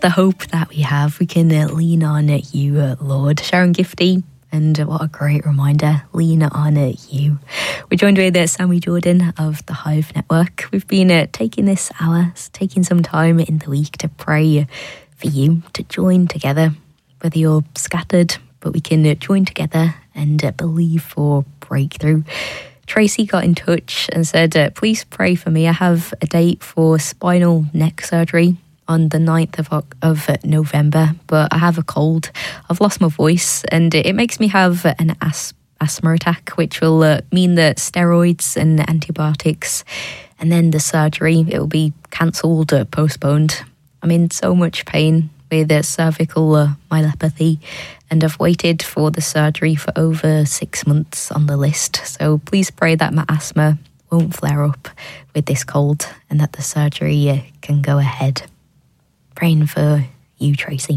the hope that we have. We can lean on you, Lord. Sharon Gifty, and what a great reminder, lean on you. We're joined with Sammy Jordan of the Hive Network. We've been taking this hour, taking some time in the week to pray for you, to join together, whether you're scattered, but we can join together and believe for breakthrough. Tracy got in touch and said, please pray for me. I have a date for spinal neck surgery on the 9th of November, but I have a cold. I've lost my voice and it makes me have an asthma attack, which will mean that steroids and antibiotics and then the surgery, it will be cancelled or postponed. I'm in so much pain with cervical myelopathy, and I've waited for the surgery for over 6 months on the list. So please pray that my asthma won't flare up with this cold and that the surgery can go ahead. Praying for you, Tracy.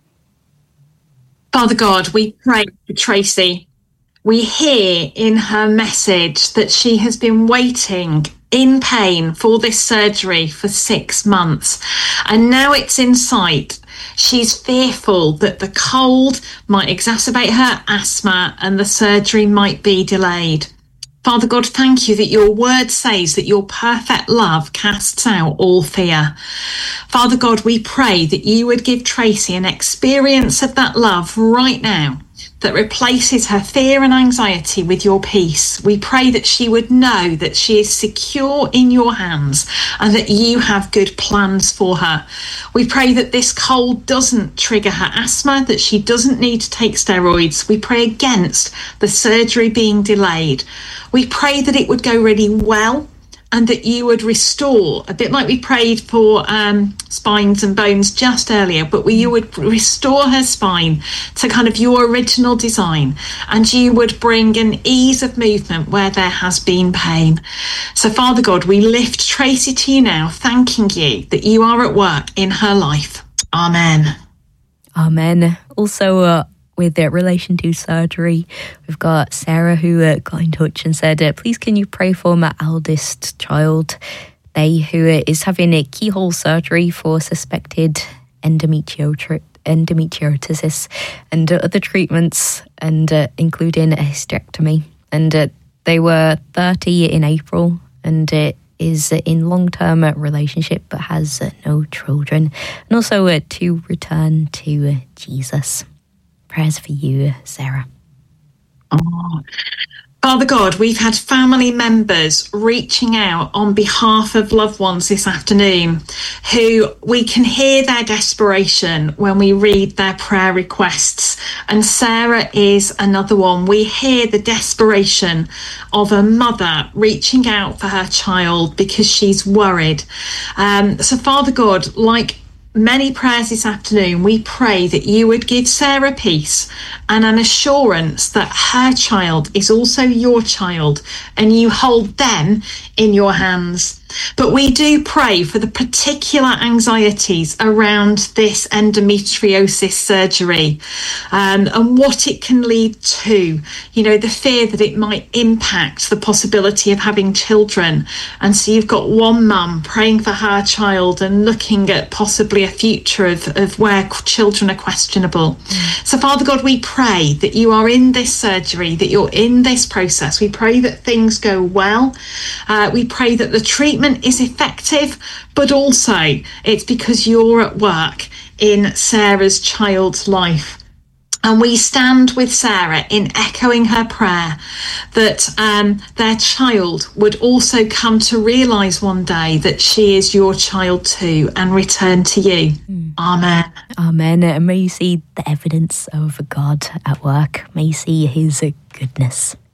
Father God, we pray for Tracy. We hear in her message that she has been waiting in pain for this surgery for 6 months, and now it's in sight. She's fearful that the cold might exacerbate her asthma and the surgery might be delayed. Father God, thank you that your word says that your perfect love casts out all fear. Father God, we pray that you would give Tracy an experience of that love right now that replaces her fear and anxiety with your peace. We pray that she would know that she is secure in your hands and that you have good plans for her. We pray that this cold doesn't trigger her asthma, that she doesn't need to take steroids. We pray against the surgery being delayed. We pray that it would go really well and that you would restore, a bit like we prayed for spines and bones just earlier, but you would restore her spine to kind of your original design, and you would bring an ease of movement where there has been pain. So Father God, we lift Tracy to you now, thanking you that you are at work in her life. Amen. Amen. Also, with relation to surgery, we've got Sarah who got in touch and said, please can you pray for my eldest child, They, who is having a keyhole surgery for suspected endometriosis and other treatments, and including a hysterectomy. And they were 30 in April and is in long-term relationship but has no children, and also to return to Jesus. Prayers for you, Sarah. Oh. Father God, we've had family members reaching out on behalf of loved ones this afternoon who we can hear their desperation when we read their prayer requests. And Sarah is another one. We hear the desperation of a mother reaching out for her child because she's worried. So Father God, like many prayers this afternoon, we pray that you would give Sarah peace and an assurance that her child is also your child and you hold them in your hands. But we do pray for the particular anxieties around this endometriosis surgery and what it can lead to. You know, the fear that it might impact the possibility of having children. And so you've got one mum praying for her child and looking at possibly a future of where children are questionable. So Father God, we pray that you are in this surgery, that you're in this process. We pray that things go well. We pray that the treatment is effective, but also it's because you're at work in Sarah's child's life. And we stand with Sarah in echoing her prayer that their child would also come to realise one day that she is your child too and return to you. Amen. Amen. And may you see the evidence of God at work. May you see his goodness.